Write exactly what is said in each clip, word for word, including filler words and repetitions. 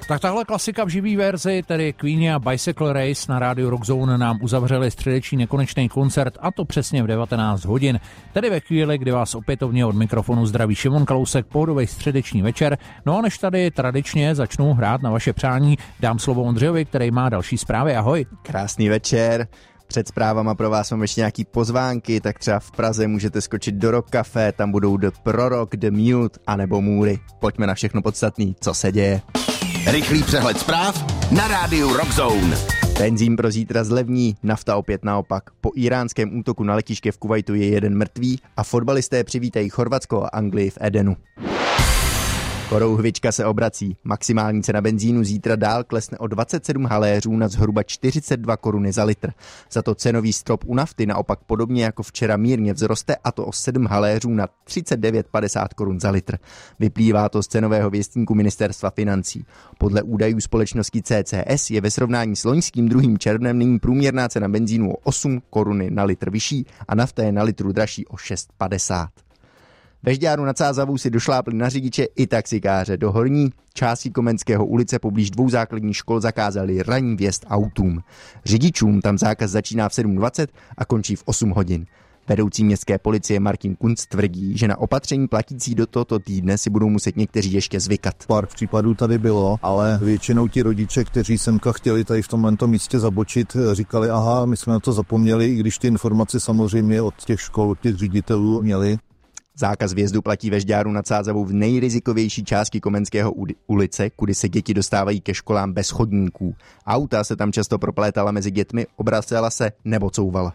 Tak tahle klasika v živý verzi, tedy Queen a Bicycle Race na rádiu Rockzone nám uzavřeli středeční nekonečný koncert, a to přesně v devatenáct hodin. Tedy ve chvíli, kdy vás opětovně od mikrofonu zdraví Šimon Kalousek, pohodový středeční večer. No a než tady tradičně začnu hrát na vaše přání, dám slovo Ondřejovi, který má další zprávy. Ahoj. Krásný večer. Před zprávama pro vás mám ještě nějaký pozvánky, tak třeba v Praze můžete skočit do Rock Café, tam budou The Prorok, The Mute a nebo Můry. Pojďme na všechno podstatný, co se děje. Rychlý přehled zpráv na rádiu Rockzone. Benzín pro zítra zlevní, nafta opět naopak. Po íránském útoku na letiště v Kuvajtu je jeden mrtvý a fotbalisté přivítají Chorvatsko a Anglii v Edenu. Korouhvička se obrací. Maximální cena benzínu zítra dál klesne o dvacet sedm haléřů na zhruba čtyřicet dva koruny za litr. Za to cenový strop u nafty naopak podobně jako včera mírně vzroste, a to o sedm haléřů na třicet devět padesát korun za litr. Vyplývá to z cenového věstníku Ministerstva financí. Podle údajů společnosti C C S je ve srovnání s loňským druhým červnem nyní průměrná cena benzínu o osm koruny na litr vyšší a nafta je na litru dražší o šest padesát. Ve Žďáru nad Sázavou si došlápli na řidiče i taxikáře. Do horní části Komenského ulice poblíž dvou základních škol zakázali ranní vjezd autům. Řidičům tam zákaz začíná v sedm dvacet a končí v osm hodin. Vedoucí městské policie Martin Kunc tvrdí, že na opatření platící do tohoto týdne si budou muset někteří ještě zvykat. Pár případů tady bylo, ale většinou ti rodiče, kteří semka chtěli tady v tomto místě zabočit, říkali, aha, my jsme na to zapomněli, i když ty informace samozřejmě od těch škol, od těch ředitelů měli. Zákaz vjezdu platí ve Žďáru nad Sázavou v nejrizikovější části Komenského ulice, kudy se děti dostávají ke školám bez chodníků. Auta se tam často proplétala mezi dětmi, obracela se nebo couvala.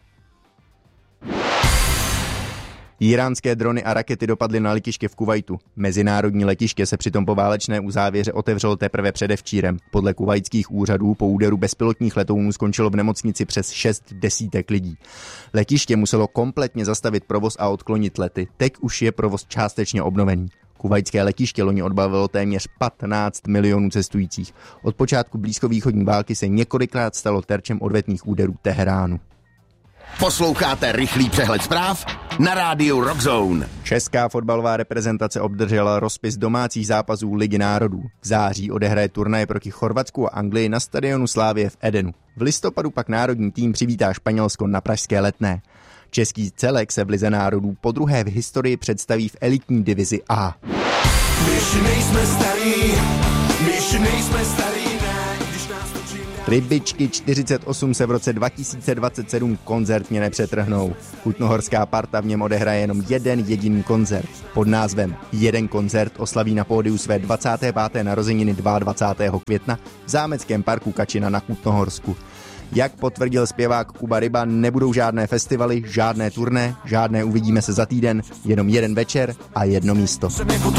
Íránské drony a rakety dopadly na letiště v Kuvajtu. Mezinárodní letiště se přitom po válečné uzávěře otevřelo teprve předevčírem. Podle kuvajtských úřadů po úderu bezpilotních letounů skončilo v nemocnici přes šest desítek lidí. Letiště muselo kompletně zastavit provoz a odklonit lety. Teď už je provoz částečně obnovený. Kuvajtské letiště loni odbavilo téměř patnáct milionů cestujících. Od počátku blízkovýchodní války se několikrát stalo terčem odvetných úderů Teheránu. Posloucháte rychlý přehled zpráv na rádiu Rockzone. Česká fotbalová reprezentace obdržela rozpis domácích zápasů Ligy národů. V září odehraje turnaje proti Chorvatsku a Anglii na stadionu Slavie v Edenu. V listopadu pak národní tým přivítá Španělsko na pražské Letné. Český celek se v Lize národů podruhé v historii představí v elitní divizi A. Myši nejsme starý, myši nejsme starý. Rybičky čtyřicet osm se v roce dva tisíce dvacet sedm koncertně nepřetrhnou. Kutnohorská parta v něm odehraje jenom jeden jediný koncert. Pod názvem Jeden koncert oslaví na pódiu své dvacáté páté narozeniny dvacátého druhého května v zámeckém parku Kačina na Kutnohorsku. Jak potvrdil zpěvák Kuba Ryba, nebudou žádné festivaly, žádné turné, žádné uvidíme se za týden, jenom jeden večer a jedno místo.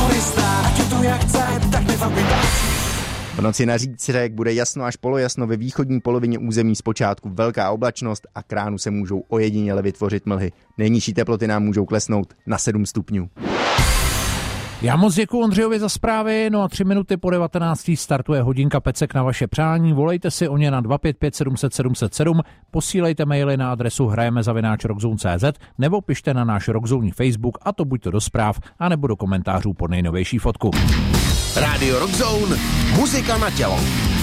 V noci na zítřek bude jasno až polojasno, ve východní polovině území zpočátku velká oblačnost a k ránu se můžou ojediněle vytvořit mlhy. Nejnižší teploty nám můžou klesnout na sedm stupňů. Já moc děkuji Ondřejovi za zprávy, no a tři minuty po devatenácté startuje hodinka pecek na vaše přání. Volejte si o ně na dva pět pět sedm set sedm set sedm, posílejte maily na adresu hrajeme zavináč rockzone tečka cé zet nebo pište na náš Rockzone Facebook, a to buď to do zpráv, anebo do komentářů pod nejnovější fotku. Rádio Rockzone, muzika na tělo.